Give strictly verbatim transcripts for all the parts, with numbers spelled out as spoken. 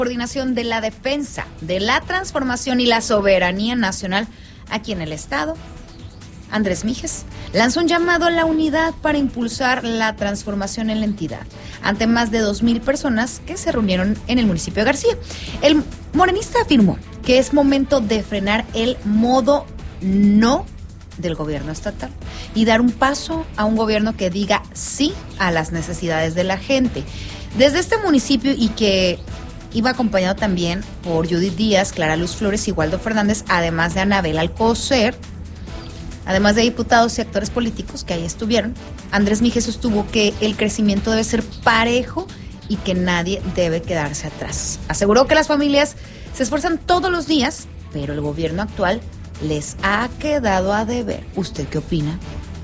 coordinación de la defensa, de la transformación y la soberanía nacional aquí en el estado, Andrés Mijes, lanzó un llamado a la unidad para impulsar la transformación en la entidad, ante más de dos mil personas que se reunieron en el municipio de García. El morenista afirmó que es momento de frenar el modo no del gobierno estatal y dar un paso a un gobierno que diga sí a las necesidades de la gente. Desde este municipio, y que iba acompañado también por Judith Díaz, Clara Luz Flores y Waldo Fernández, además de Anabel Alcocer, además de diputados y actores políticos que ahí estuvieron, Andrés Mijes sostuvo que el crecimiento debe ser parejo y que nadie debe quedarse atrás. Aseguró que las familias se esfuerzan todos los días, pero el gobierno actual les ha quedado a deber. ¿Usted qué opina?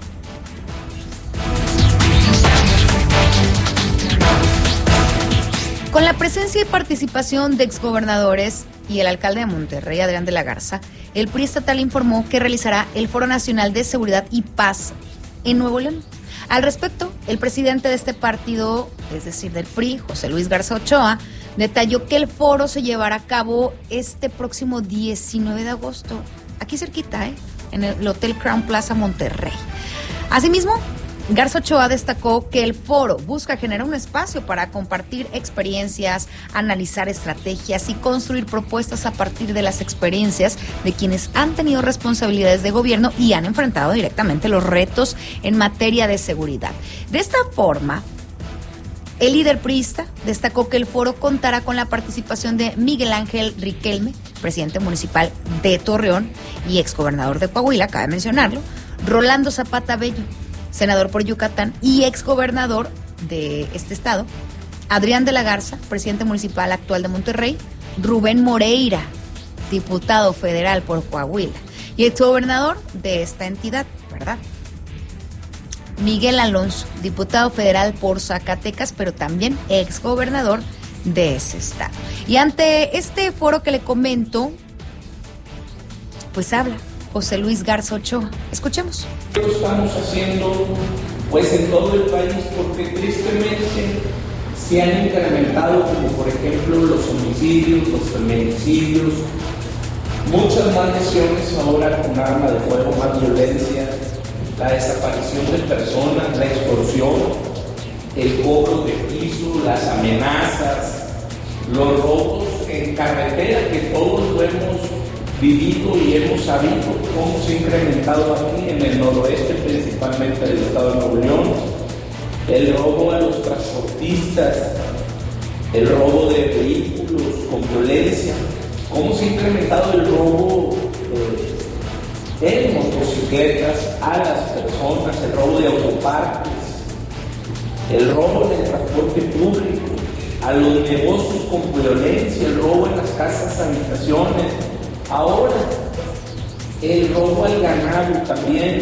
Con la presencia y participación de exgobernadores y el alcalde de Monterrey, Adrián de la Garza, el P R I estatal informó que realizará el Foro Nacional de Seguridad y Paz en Nuevo León. Al respecto, el presidente de este partido, es decir, del P R I, José Luis Garza Ochoa, detalló que el foro se llevará a cabo este próximo diecinueve de agosto, aquí cerquita, ¿eh? en el Hotel Crown Plaza Monterrey. Asimismo, Garza Ochoa destacó que el foro busca generar un espacio para compartir experiencias, analizar estrategias y construir propuestas a partir de las experiencias de quienes han tenido responsabilidades de gobierno y han enfrentado directamente los retos en materia de seguridad. De esta forma, el líder priista destacó que el foro contará con la participación de Miguel Ángel Riquelme, presidente municipal de Torreón y exgobernador de Coahuila, cabe mencionarlo, Rolando Zapata Bello, senador por Yucatán y exgobernador de este estado, Adrián de la Garza, presidente municipal actual de Monterrey, Rubén Moreira, diputado federal por Coahuila y exgobernador de esta entidad, ¿verdad? Miguel Alonso, diputado federal por Zacatecas, pero también exgobernador de ese estado. Y ante este foro que le comento, pues habla José Luis Garza Ochoa. Escuchemos. Lo estamos haciendo pues en todo el país porque tristemente se han incrementado, como por ejemplo los homicidios, los feminicidios, muchas más lesiones ahora con arma de fuego, más violencia, la desaparición de personas, la extorsión, el cobro de piso, las amenazas, los robos en carretera, que todos lo hemos vivido y hemos sabido cómo se ha incrementado aquí en el noroeste, principalmente del estado de Nuevo León, el robo a los transportistas, el robo de vehículos con violencia, cómo se ha incrementado el robo eh, en motocicletas a las personas, el robo de autopartes, el robo en el transporte público, a los negocios con violencia, el robo en las casas, habitaciones. Ahora, el robo al ganado también.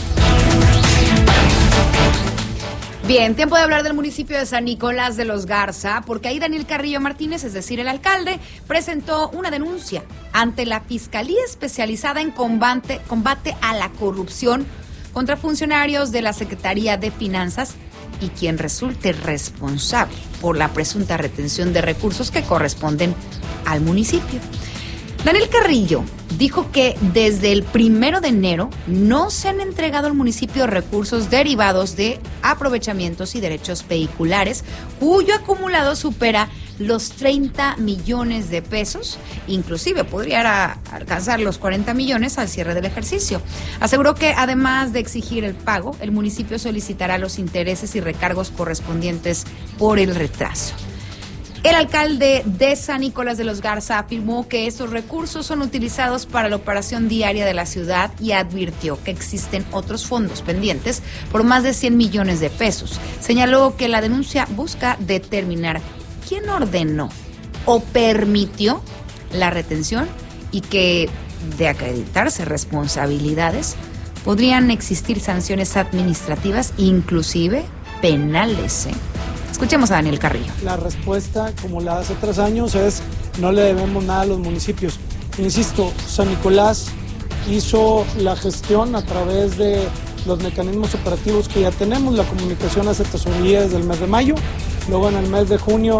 Bien, tiempo de hablar del municipio de San Nicolás de los Garza, porque ahí Daniel Carrillo Martínez, es decir, el alcalde, presentó una denuncia ante la Fiscalía Especializada en Combate, combate a la Corrupción contra funcionarios de la Secretaría de Finanzas y quien resulte responsable por la presunta retención de recursos que corresponden al municipio. Daniel Carrillo dijo que desde el primero de enero no se han entregado al municipio recursos derivados de aprovechamientos y derechos vehiculares, cuyo acumulado supera los treinta millones de pesos, inclusive podría alcanzar los cuarenta millones al cierre del ejercicio. Aseguró que además de exigir el pago, el municipio solicitará los intereses y recargos correspondientes por el retraso. El alcalde de San Nicolás de los Garza afirmó que estos recursos son utilizados para la operación diaria de la ciudad y advirtió que existen otros fondos pendientes por más de cien millones de pesos. Señaló que la denuncia busca determinar quién ordenó o permitió la retención y que, de acreditarse responsabilidades, podrían existir sanciones administrativas, inclusive penales, ¿eh? Escuchemos a Daniel Carrillo. La respuesta, como la hace tres años, es no le debemos nada a los municipios. Insisto, San Nicolás hizo la gestión a través de los mecanismos operativos que ya tenemos, la comunicación hacia tesorería desde el mes de mayo, luego en el mes de junio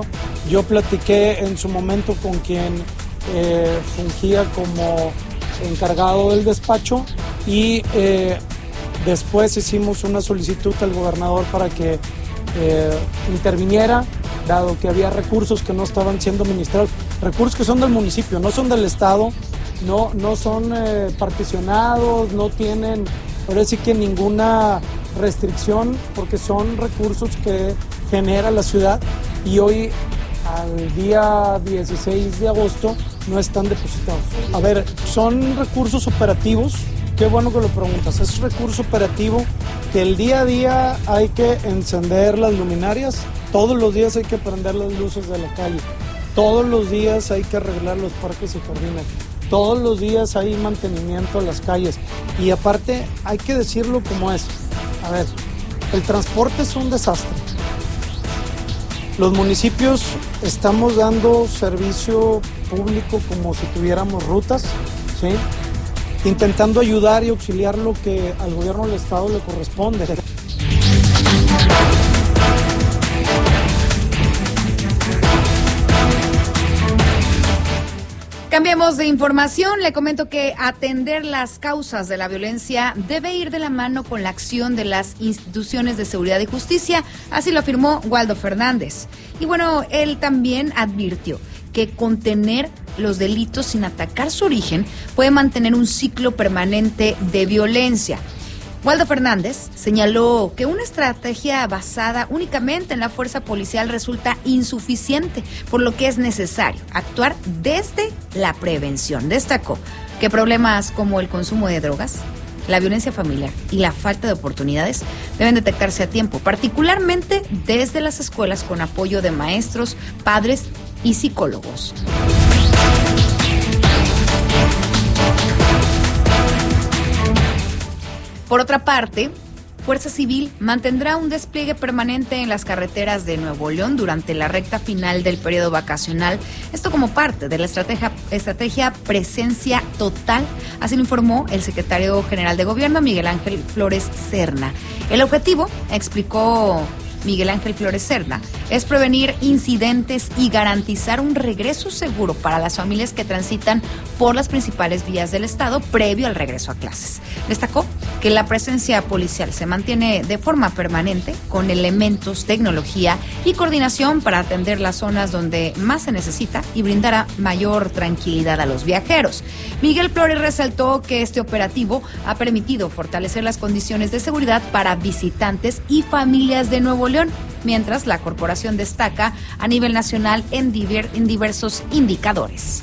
Yo platiqué en su momento con quien eh, fungía como encargado del despacho y eh, después hicimos una solicitud al gobernador para que eh, interviniera, dado que había recursos que no estaban siendo administrados, recursos que son del municipio, no son del Estado, no, no son eh, particionados, no tienen, ahora sí que ninguna restricción, porque son recursos que genera la ciudad y hoy, al día dieciséis de agosto, no están depositados. A ver, son recursos operativos, qué bueno que lo preguntas, es recurso operativo que el día a día hay que encender las luminarias, todos los días hay que prender las luces de la calle, todos los días hay que arreglar los parques y jardines, todos los días hay mantenimiento a las calles y aparte hay que decirlo como es. A ver, el transporte es un desastre. Los municipios estamos dando servicio público como si tuviéramos rutas, ¿sí? Intentando ayudar y auxiliar lo que al gobierno del Estado le corresponde. Cambiemos de información. Le comento que atender las causas de la violencia debe ir de la mano con la acción de las instituciones de seguridad y justicia. Así lo afirmó Waldo Fernández. Y bueno, él también advirtió que contener los delitos sin atacar su origen puede mantener un ciclo permanente de violencia. Waldo Fernández señaló que una estrategia basada únicamente en la fuerza policial resulta insuficiente, por lo que es necesario actuar desde la prevención. Destacó que problemas como el consumo de drogas, la violencia familiar y la falta de oportunidades deben detectarse a tiempo, particularmente desde las escuelas con apoyo de maestros, padres y psicólogos. Por otra parte, Fuerza Civil mantendrá un despliegue permanente en las carreteras de Nuevo León durante la recta final del periodo vacacional, esto como parte de la estrategia, estrategia Presencia Total, así lo informó el secretario general de Gobierno, Miguel Ángel Flores Serna. El objetivo, explicó Miguel Ángel Flores Serna, es prevenir incidentes y garantizar un regreso seguro para las familias que transitan por las principales vías del estado previo al regreso a clases. Destacó que la presencia policial se mantiene de forma permanente con elementos, tecnología y coordinación para atender las zonas donde más se necesita y brindar mayor tranquilidad a los viajeros. Miguel Flores resaltó que este operativo ha permitido fortalecer las condiciones de seguridad para visitantes y familias de Nuevo León, mientras la corporación destaca a nivel nacional en, diver, en diversos indicadores.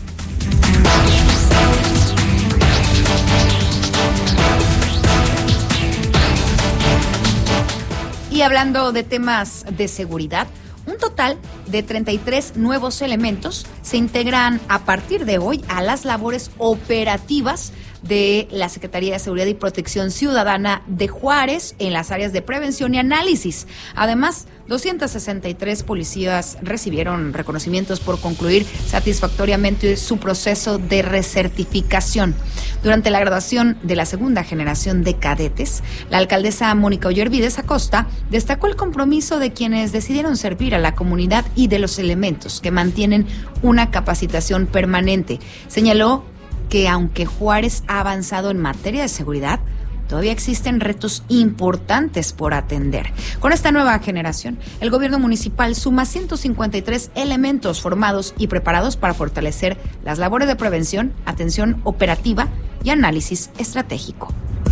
Y hablando de temas de seguridad, un total de treinta y tres nuevos elementos se integran a partir de hoy a las labores operativas de la Secretaría de Seguridad y Protección Ciudadana de Juárez en las áreas de prevención y análisis. Además, doscientos sesenta y tres policías recibieron reconocimientos por concluir satisfactoriamente su proceso de recertificación. Durante la graduación de la segunda generación de cadetes, la alcaldesa Mónica Ollervides Acosta destacó el compromiso de quienes decidieron servir a la comunidad y de los elementos que mantienen una capacitación permanente. Señaló que aunque Juárez ha avanzado en materia de seguridad, todavía existen retos importantes por atender. Con esta nueva generación, el gobierno municipal suma ciento cincuenta y tres elementos formados y preparados para fortalecer las labores de prevención, atención operativa y análisis estratégico.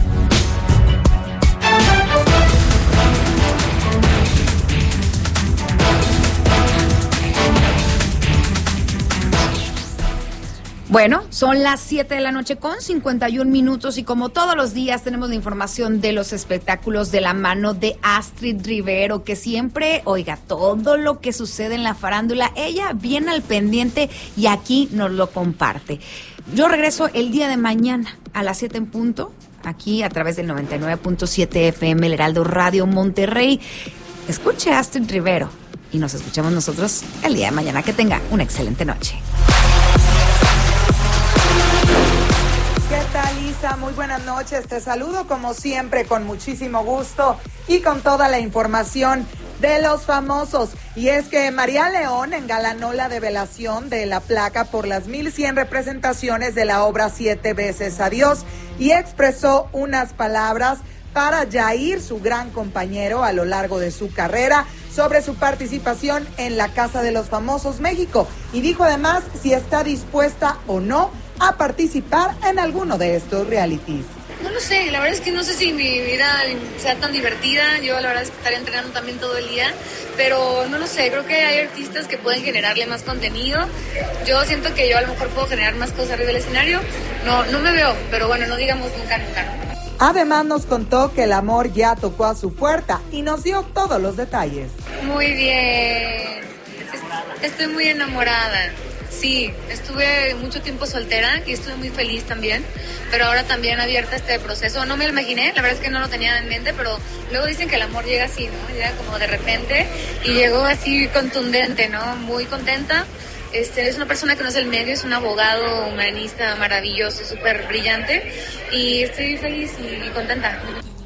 Bueno, son las siete de la noche con cincuenta y un minutos y como todos los días tenemos la información de los espectáculos de la mano de Astrid Rivero, que siempre, oiga, todo lo que sucede en la farándula, ella viene al pendiente y aquí nos lo comparte. Yo regreso el día de mañana a las siete en punto, aquí a través del noventa y nueve punto siete F M, el Heraldo Radio Monterrey. Escuche a Astrid Rivero y nos escuchamos nosotros el día de mañana. Que tenga una excelente noche. ¿Qué tal, Isa? Muy buenas noches. Te saludo como siempre con muchísimo gusto y con toda la información de los famosos. Y es que María León engalanó la develación de la placa por las mil cien representaciones de la obra Siete veces Adiós y expresó unas palabras para Yair, su gran compañero a lo largo de su carrera, sobre su participación en la Casa de los Famosos México. Y dijo además si está dispuesta o no a participar en alguno de estos realities. No lo sé, la verdad es que no sé si mi vida sea tan divertida. Yo la verdad es que estaría entrenando también todo el día, pero no lo sé, creo que hay artistas que pueden generarle más contenido. Yo siento que yo a lo mejor puedo generar más cosas arriba del escenario. No, no me veo, pero bueno, no digamos nunca, nunca, ¿no? Además nos contó que el amor ya tocó a su puerta y nos dio todos los detalles. Muy bien, estoy muy enamorada. Sí, estuve mucho tiempo soltera y estuve muy feliz también, pero ahora también abierta a este proceso. No me lo imaginé, la verdad es que no lo tenía en mente, pero luego dicen que el amor llega así, ¿no? Llega como de repente y llegó así contundente, ¿no? Muy contenta. Este, es una persona que no es del medio, es un abogado humanista maravilloso, súper brillante, y estoy feliz y contenta.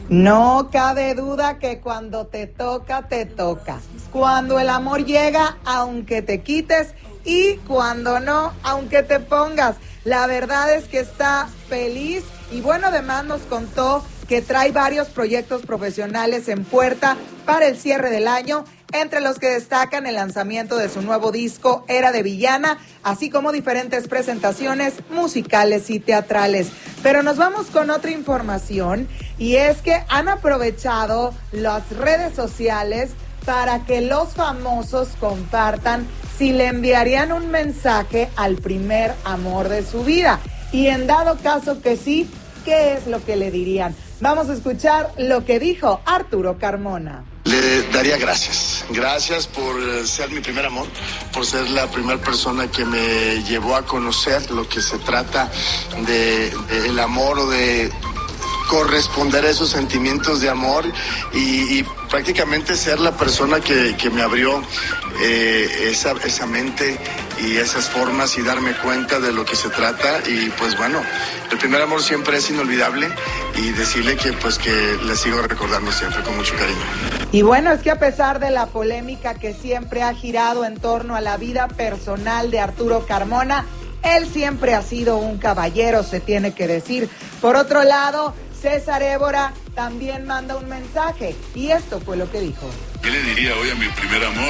No cabe duda que cuando te toca, te toca. Cuando el amor llega, aunque te quites, y cuando no, aunque te pongas. La verdad es que está feliz y bueno, además nos contó que trae varios proyectos profesionales en puerta para el cierre del año, entre los que destacan el lanzamiento de su nuevo disco Era de Villana, así como diferentes presentaciones musicales y teatrales. Pero nos vamos con otra información y es que han aprovechado las redes sociales para que los famosos compartan si le enviarían un mensaje al primer amor de su vida. Y en dado caso que sí, ¿qué es lo que le dirían? Vamos a escuchar lo que dijo Arturo Carmona. Le daría gracias. Gracias por ser mi primer amor, por ser la primera persona que me llevó a conocer lo que se trata de, de el amor o de corresponder a esos sentimientos de amor y, y prácticamente ser la persona que, que me abrió eh, esa, esa mente y esas formas y darme cuenta de lo que se trata. Y pues bueno, el primer amor siempre es inolvidable y decirle que pues que le sigo recordando siempre con mucho cariño. Y bueno, es que a pesar de la polémica que siempre ha girado en torno a la vida personal de Arturo Carmona, él siempre ha sido un caballero, se tiene que decir. Por otro lado, César Évora también manda un mensaje y esto fue lo que dijo. ¿Qué le diría hoy a mi primer amor?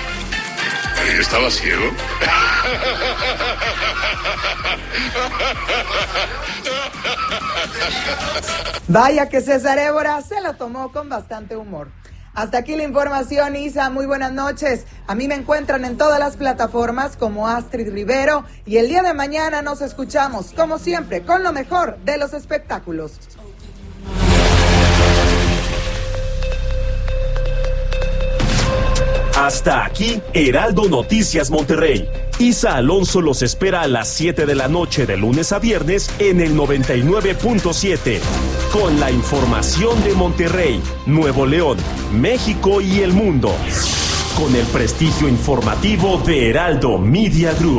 ¿Yo estaba ciego? Vaya que César Évora se lo tomó con bastante humor. Hasta aquí la información, Isa. Muy buenas noches. A mí me encuentran en todas las plataformas como Astrid Rivero y el día de mañana nos escuchamos, como siempre, con lo mejor de los espectáculos. Hasta aquí, Heraldo Noticias Monterrey. Isa Alonso los espera a las siete de la noche de lunes a viernes en el noventa y nueve punto siete. Con la información de Monterrey, Nuevo León, México y el mundo. Con el prestigio informativo de Heraldo Media Group.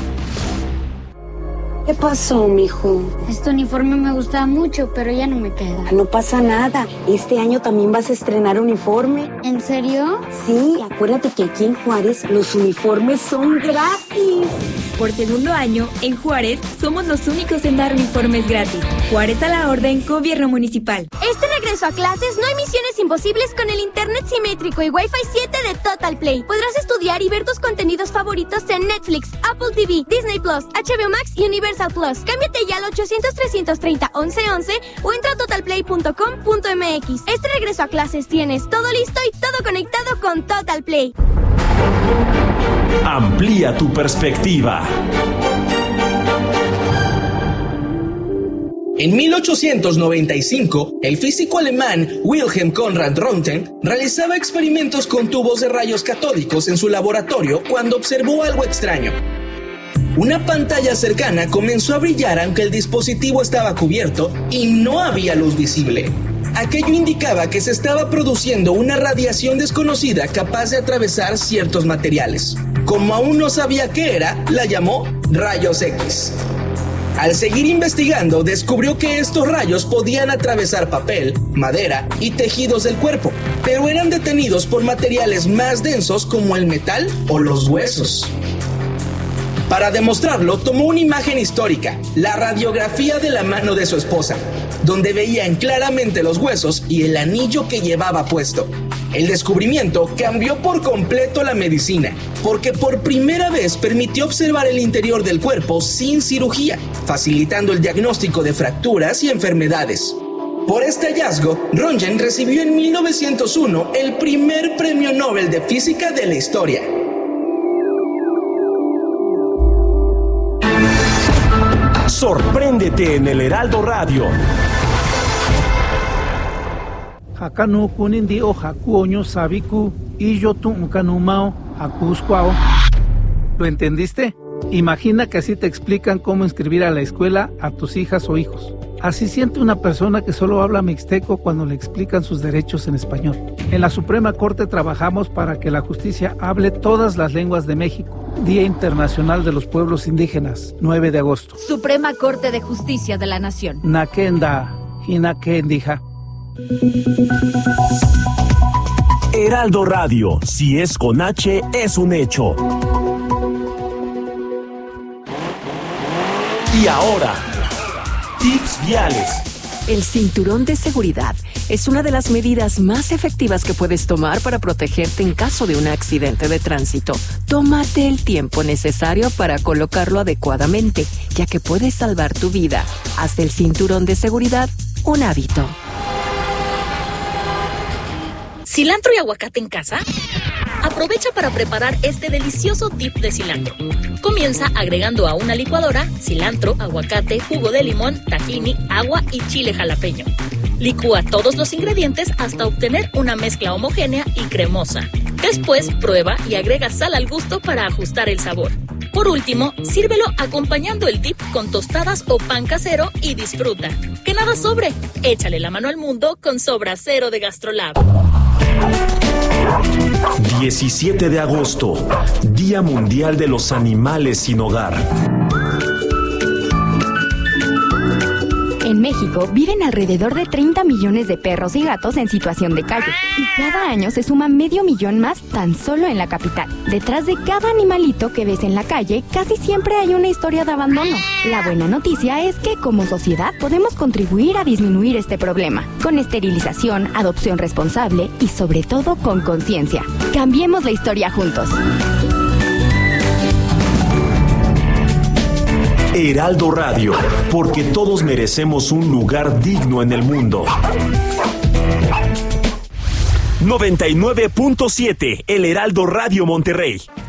¿Qué pasó, mijo? Este uniforme me gustaba mucho, pero ya no me queda. No pasa nada. Este año también vas a estrenar uniforme. ¿En serio? Sí, acuérdate que aquí en Juárez los uniformes son gratis. Por segundo año, en Juárez, somos los únicos en dar uniformes gratis. Juárez a la orden, Gobierno Municipal. Este regreso a clases no hay misiones imposibles con el internet simétrico y Wi-Fi siete de Total Play. Podrás estudiar y ver tus contenidos favoritos en Netflix, Apple T V, Disney Plus, H B O Max y Universal Plus. Cámbiate ya al ochocientos, trescientos treinta, once once o entra a total play punto com punto m x. Este regreso a clases tienes todo listo y todo conectado con Total Play. Amplía tu perspectiva. En mil ochocientos noventa y cinco, el físico alemán Wilhelm Conrad Röntgen realizaba experimentos con tubos de rayos catódicos en su laboratorio cuando observó algo extraño. Una pantalla cercana comenzó a brillar aunque el dispositivo estaba cubierto y no había luz visible. Aquello indicaba que se estaba produciendo una radiación desconocida capaz de atravesar ciertos materiales. Como aún no sabía qué era, la llamó rayos X. Al seguir investigando, descubrió que estos rayos podían atravesar papel, madera y tejidos del cuerpo, pero eran detenidos por materiales más densos como el metal o los huesos. Para demostrarlo, tomó una imagen histórica, la radiografía de la mano de su esposa, donde veían claramente los huesos y el anillo que llevaba puesto. El descubrimiento cambió por completo la medicina, porque por primera vez permitió observar el interior del cuerpo sin cirugía, facilitando el diagnóstico de fracturas y enfermedades. Por este hallazgo, Röntgen recibió en mil novecientos uno el primer premio Nobel de Física de la historia. Sorpréndete en el Heraldo Radio. Hakanu kunindi o hakuoño sabiku y yo tu kanumao hakuscuao. ¿Lo entendiste? Imagina que así te explican cómo inscribir a la escuela a tus hijas o hijos. Así siente una persona que solo habla mixteco cuando le explican sus derechos en español. En la Suprema Corte trabajamos para que la justicia hable todas las lenguas de México. Día Internacional de los Pueblos Indígenas, nueve de agosto. Suprema Corte de Justicia de la Nación. Nakenda, Hinakendija. Heraldo Radio, si es con H, es un hecho. Y ahora, tips viales. El cinturón de seguridad es una de las medidas más efectivas que puedes tomar para protegerte en caso de un accidente de tránsito. Tómate el tiempo necesario para colocarlo adecuadamente, ya que puede salvar tu vida. Haz del cinturón de seguridad un hábito. ¿Cilantro y aguacate en casa? Aprovecha para preparar este delicioso dip de cilantro. Comienza agregando a una licuadora cilantro, aguacate, jugo de limón, tahini, agua y chile jalapeño. Licúa todos los ingredientes hasta obtener una mezcla homogénea y cremosa. Después prueba y agrega sal al gusto para ajustar el sabor. Por último, sírvelo acompañando el dip con tostadas o pan casero y disfruta. ¡Que nada sobre! Échale la mano al mundo con Sobra Cero de GastroLab. diecisiete de agosto, Día Mundial de los Animales sin Hogar. En México viven alrededor de treinta millones de perros y gatos en situación de calle y cada año se suma medio millón más tan solo en la capital. Detrás de cada animalito que ves en la calle casi siempre hay una historia de abandono. La buena noticia es que como sociedad podemos contribuir a disminuir este problema con esterilización, adopción responsable y sobre todo con conciencia. Cambiemos la historia juntos. Heraldo Radio, porque todos merecemos un lugar digno en el mundo. noventa y nueve punto siete, El Heraldo Radio Monterrey.